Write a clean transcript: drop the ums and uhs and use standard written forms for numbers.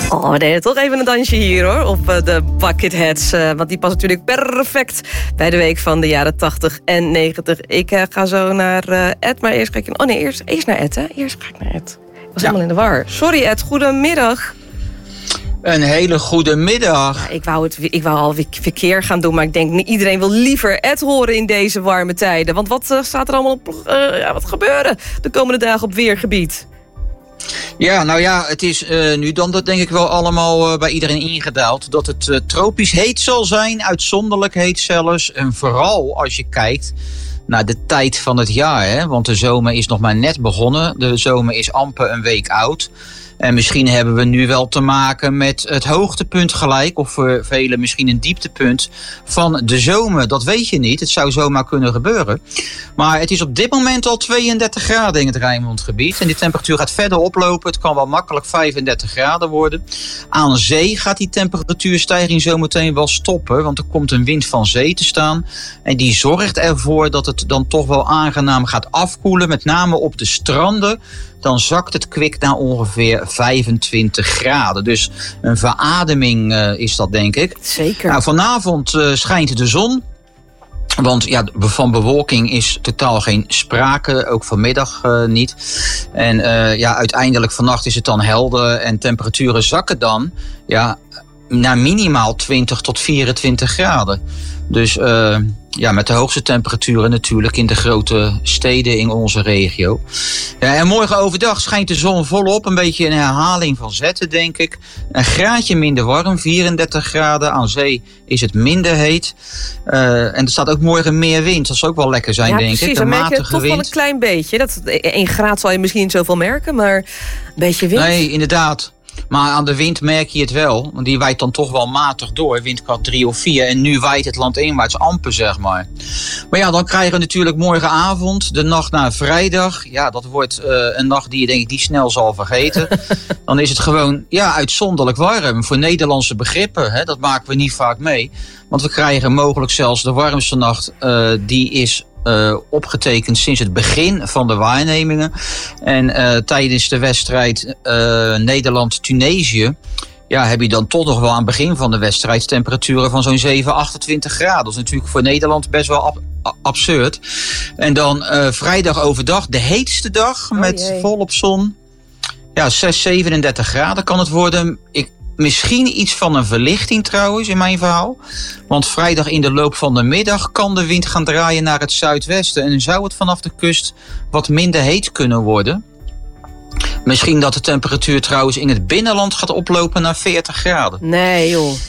Oh nee, toch even een dansje hier hoor, op de Bucketheads. Want die past natuurlijk perfect bij de week van de jaren 80 en 90. Ik ga zo naar Ed, maar eerst ga ik... Oh nee, eerst naar Ed, hè? Eerst ga ik naar Ed. Ik was helemaal in de war. Sorry Ed, goedemiddag. Een hele goede middag. Ja, ik wou al verkeer gaan doen, maar ik denk iedereen wil liever Ed horen in deze warme tijden. Want wat staat er allemaal op, wat gebeuren de komende dagen op weergebied? Ja, nou ja, het is nu dan dat denk ik wel allemaal bij iedereen ingedaald. Dat het tropisch heet zal zijn, uitzonderlijk heet zelfs. En vooral als je kijkt naar de tijd van het jaar. Hè? Want de zomer is nog maar net begonnen. De zomer is amper een week oud. En misschien hebben we nu wel te maken met het hoogtepunt gelijk, of voor velen misschien een dieptepunt van de zomer. Dat weet je niet. Het zou zomaar kunnen gebeuren. Maar het is op dit moment al 32 graden in het Rijnmondgebied. En die temperatuur gaat verder oplopen. Het kan wel makkelijk 35 graden worden. Aan zee gaat die temperatuurstijging zometeen wel stoppen, want er komt een wind van zee te staan. En die zorgt ervoor dat het dan toch wel aangenaam gaat afkoelen, met name op de stranden. Dan zakt het kwik naar ongeveer 25 graden. Dus een verademing is dat, denk ik. Zeker. Nou, vanavond schijnt de zon. Want ja, van bewolking is totaal geen sprake, ook vanmiddag niet. En ja, uiteindelijk vannacht is het dan helder en temperaturen zakken dan naar minimaal 20 tot 24 graden. Dus ja, met de hoogste temperaturen natuurlijk in de grote steden in onze regio. Ja, en morgen overdag schijnt de zon volop. Een beetje een herhaling van zetten, denk ik. Een graadje minder warm, 34 graden. Aan zee is het minder heet. En er staat ook morgen meer wind. Dat zou ook wel lekker zijn, denk ik. Een matige wind. Ja, precies. Dan merk je toch wel een klein beetje. 1 graad zal je misschien niet zoveel merken, maar een beetje wind. Nee, inderdaad. Maar aan de wind merk je het wel. Want die waait dan toch wel matig door. Windkracht 3 of 4. En nu waait het landinwaarts amper, zeg maar. Maar ja, dan krijgen we natuurlijk morgenavond de nacht naar vrijdag. Ja, dat wordt een nacht die je denk ik niet snel zal vergeten. Dan is het gewoon uitzonderlijk warm. Voor Nederlandse begrippen. Hè, dat maken we niet vaak mee. Want we krijgen mogelijk zelfs de warmste nacht. Die is opgetekend sinds het begin van de waarnemingen. En tijdens de wedstrijd Nederland-Tunesië heb je dan toch nog wel aan het begin van de wedstrijd temperaturen van zo'n 7, 28 graden. Dat is natuurlijk voor Nederland best wel absurd. En dan vrijdag overdag, de heetste dag met volop zon. Ja, 6, 37 graden kan het worden. Misschien iets van een verlichting trouwens in mijn verhaal. Want vrijdag in de loop van de middag kan de wind gaan draaien naar het zuidwesten. En zou het vanaf de kust wat minder heet kunnen worden. Misschien dat de temperatuur trouwens in het binnenland gaat oplopen naar 40 graden. Nee joh.